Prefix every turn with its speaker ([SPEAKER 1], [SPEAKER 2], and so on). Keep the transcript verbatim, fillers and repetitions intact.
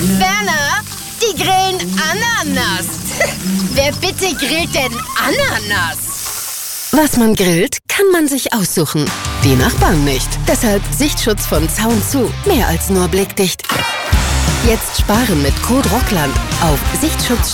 [SPEAKER 1] Werner, die grillen Ananas. Wer bitte grillt denn Ananas?
[SPEAKER 2] Was man grillt, kann man sich aussuchen. Die Nachbarn nicht. Deshalb Sichtschutz von Zaun zu. Mehr als nur blickdicht. Jetzt sparen mit Code Rockland auf Sichtschutz